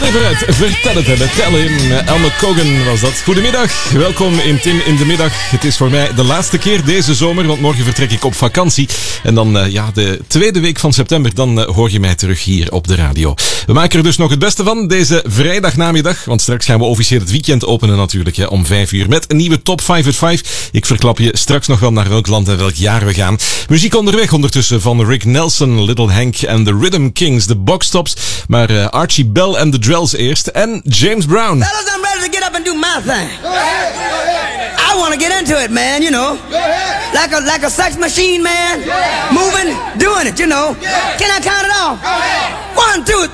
Even uit, vertel het hebben. Tell him. Elmer Cogan was dat. Goedemiddag, welkom in Tim in de Middag. Het is voor mij de laatste keer deze zomer, want morgen vertrek ik op vakantie. En dan, de tweede week van september, dan hoor je mij terug hier op de radio. We maken er dus nog het beste van deze vrijdagnamiddag. Want straks gaan we officieel het weekend openen natuurlijk, om 5 uur. Met een nieuwe Top 5 at 5. Ik verklap je straks nog wel naar welk land en welk jaar we gaan. Muziek onderweg ondertussen van Rick Nelson, Little Hank en The Rhythm Kings, de Boxtops. Maar Archie Bell en The Drells eerst. En James Brown. Fellas, I'm ready to get up and do my thing. Go ahead, go ahead. I want to get into it, man, you know. Go ahead. Like a sex machine, man. Yeah. Moving, doing it, you know. Yeah. Can I count it off? Go ahead. 1, 2,